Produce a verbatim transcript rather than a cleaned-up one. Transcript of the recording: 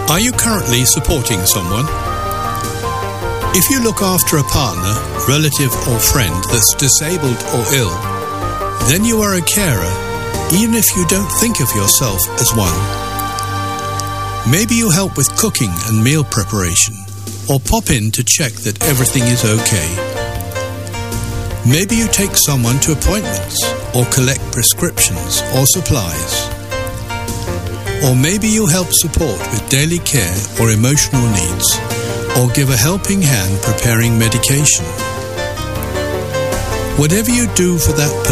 Are you currently supporting someone? If you look after a partner, relative or friend that's disabled or ill, then you are a carer, even if you don't think of yourself as one. Maybe you help with cooking and meal preparation, or pop in to check that everything is okay. Maybe you take someone to appointments, or collect prescriptions or supplies. Or maybe you help support with daily care or emotional needs, or give a helping hand preparing medication. Whatever you do for that person,